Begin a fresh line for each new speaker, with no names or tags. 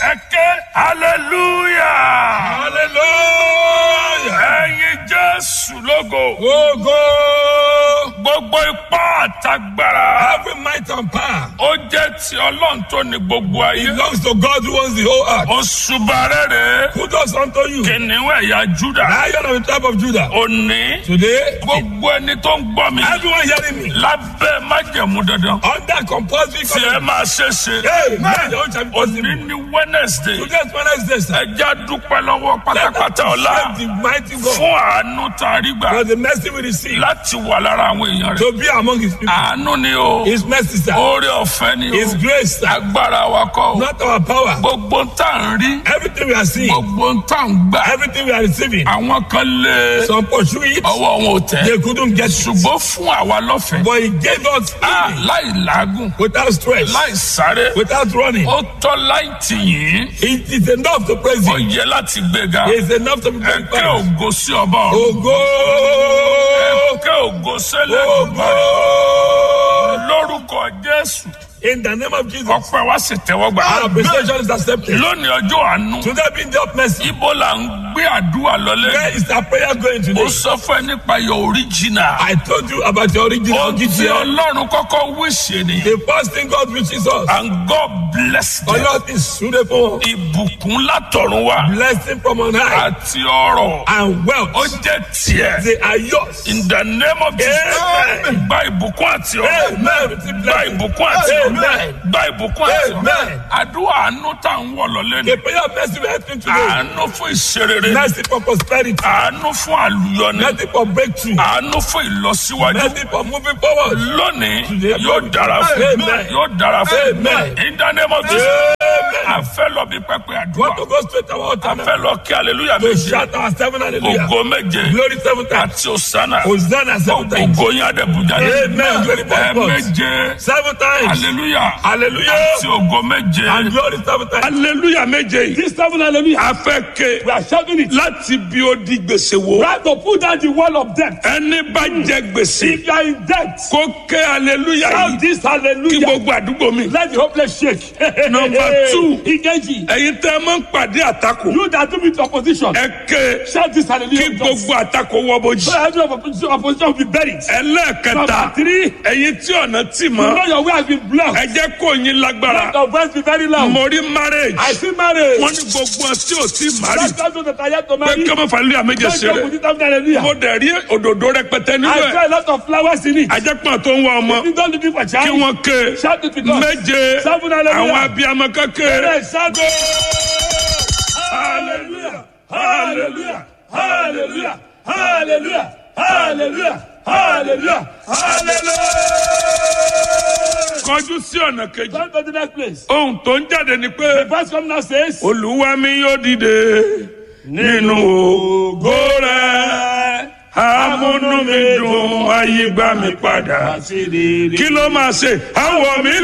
Ẹ̀kẹ́ hallelujah.
Hallelujah.
Ẹ̀yin Jésù lógo.
Ogo.
Gbogbo ipá àtagbára.
Every might and power
Ó jẹ́ ti Ọlọ́run tó ní gbogbo ayé.
belongs to God who owns the whole earth.
Òṣùbà rere.
Who does unto you?
Kìnìún ẹ̀yà Júdà.
Lion of the tribe of Judah.
Òní.
Today,
Gbogbo ẹni tó ń gbọ́ mi.
everyone hearing me
Lábẹ́ májẹ̀mú dandan.
under compulsory
Tí ẹ
covenant.
máa ṣe ṣe.
Hey, man, the whole shall be
Òní
possible.
ní Wednesday.
Today's Wednesday, sir.
Ẹ já dúpẹ́ lọ́wọ́ pátápátá ọ̀la.
Let the mighty God
Fún àánú tá a rí gbà.
for the mercy we receive
Láti wà lára àwọn èèyàn rẹ̀.
to be among his people.
Àánú ni o.
His mercy, sir.
Oore ọ̀fẹ́ ni o.
His grace, sir.
Agbára wa kọ́ o.
Not our power.
Gbogbo ń tà ń rí.
Everything we are seeing,
Gbogbo ń tà ń gbà.
everything we are receiving,
Àwọn kan lé
some pursue it,
ọwọ́ wọn ò tẹ̀.
they couldn't get it.
Ṣùgbọ́n fún àwa lọ́fẹ̀ẹ́.
But he gave us healing
Láì làágùn.
without stress,
Láì sáré.
without running.
Ó tọ́ láì tì yín.
It is enough to praise
Ó
him.
yẹ láti gbéga.
It is enough to be
Ẹ̀kẹ́
glorified.
ògo sí ọba ọ̀run.
Ogo!
Ẹ̀kẹ́ ògo sẹ́lẹ̀
Ogo!
lórúkọ Jésù.
In the name of Jesus,
Ọpẹ́ wa sì tẹ́wọ́ gbà.
our appreciation is accepted.
Lónìí ọjọ́ àánú.
Today being the of mercy,
Ibo là ń gbé àdúrà lọlé.
where is our prayer going
Mo
today?
sọ fún ẹ nípa your original.
I told you about your original
Ó ti
GTL.
Ọlọ́run kọ́kọ́ wíṣẹ́ ni.
The first thing God wishes us,
And God bless them.
Allah is suitable,
Ìbùkún látọ̀run wá.
blessing from on high,
Àti ọrọ̀.
and wealth.
Ó jẹ́ tiẹ̀.
They are yours.
In the name of Jesus.
Amen.
Gba ìbùkún àti ọrọ̀.
Amen. Receive
Gba
blessing.
ìbùkún àti ọrọ̀.
Amen.
Gba ìbùkún àti ọrọ̀.
Amen.
Àdúrà àánú tá à ń wọ̀ lọ́lé ni.
The prayer of mercy we are asking today,
Àánú fún ìṣerere.
mercy for prosperity,
Àánú fún àlùyọni.
mercy for breakthrough,
Àánú fún ìlọsíwájú.
mercy for moving forward.
Lónìí yóò dára fún.
Amen.
Yóò dára fún.
Amen.
In the name of Jesus.
Amen.
A fẹ́ lọ bí pẹpẹ
Want
àdúrà.
to go straight to our
A
altar
fẹ́
now?
lọ kí hallelujah
To
méje.
shout our seven hallelujah.
Ògo méje.
Glory 7 times.
Àti òsánà.
Hosanna 7 times.
Ògo yín àdẹ̀bùjá.
Amen. Glory for God.
Méje.
7 times.
Hallelujah.
Hallelujah.
Àti ògo méje.
And glory 7 times.
Hallelujah méje yìí.
This 7 hallelujah.
A fẹ́ ké.
We are shouting it.
Láti bí ó di gbèsè wo.
Try to put down the wall of debt.
Ẹni bá jẹ gbèsè.
If you are in debt,
Kó ké hallelujah
shout
yìí.
this
Kí
hallelujah.
gbogbo àdúgbò mi.
Let the hopeless shake.
Number 2.
Engage.
Ẹ̀yin tẹ́ ẹ máa ń pàdé àtakò.
You that do with opposition,
Ẹ ké.
shout this hallelujah.
Kí gbogbo àtakò wọ́ bójì.
So every opposition will be buried.
Ẹlẹ́ẹ̀kẹta.
Number 3,
Ẹ̀yin tí ọ̀nà tì
you
mọ́.
know your way has been blocked.
Ẹ jẹ́ kó yín lágbára.
Let your voice be very loud.
Mo rí marriage.
I see marriage.
Wọ́n ní gbogbo tí ò tí màrí.
That's those that are yet to
Pé
marry.
kí ọmọ fàlúyà méje
Don't
ṣe
joke
rẹ̀.
with it after hallelujah.
Mo dẹ̀ rí òdòdó rẹpẹtẹ nínú
I
ẹ̀.
saw a lot of flowers in it.
Ajẹ́pọ̀n tó ń wá ọmọ.
You don't looking for
Kí
child.
wọ́n ké.
Shout it with us.
Méje.
Seven hallelujah.
Àwọn abiyamọ kékeré.
Yes, shout it. Hallelujah. Hallelujah. Hallelujah. Hallelujah. Hallelujah. Hallelujah. Hallelujah.
Kọjú sí ọ̀nà kejì.
Come to the next place.
Ohun tó ń jáde ni pé.
Verse come now says,
Olúwa mi yóò dìde nínú ògo rẹ̀. Amúnú mi dùn, ayé gbà mí padà. Kí ló máa ṣe? Àwọ̀ mi